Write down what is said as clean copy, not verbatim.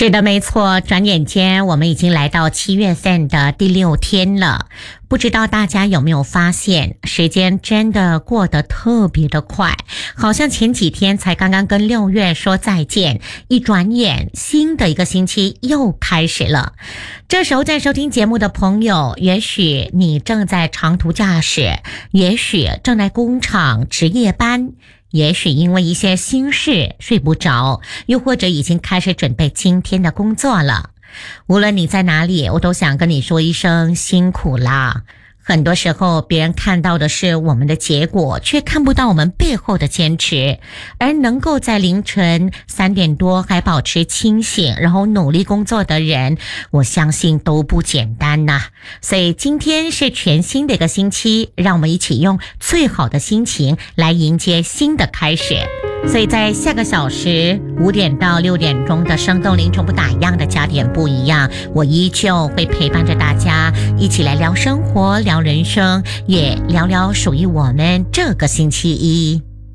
是的，没错，转眼间我们已经来到7月份的第6天了。不知道大家有没有发现，时间真的过得特别的快，好像前几天才刚刚跟6月说再见，一转眼新的一个星期又开始了。这时候在收听节目的朋友，也许你正在长途驾驶，也许正在工厂值夜班，也许因为一些心事睡不着，又或者已经开始准备今天的工作了。无论你在哪里，我都想跟你说一声辛苦啦。很多时候别人看到的是我们的结果，却看不到我们背后的坚持。而能够在凌晨3点多还保持清醒，然后努力工作的人，我相信都不简单呐。所以今天是全新的一个星期，让我们一起用最好的心情来迎接新的开始。所以在下个小时5点到6点钟的生动灵从不打烊的加点不一样，我依旧会陪伴着大家一起来聊生活，聊人生，也聊聊属于我们这个星期一。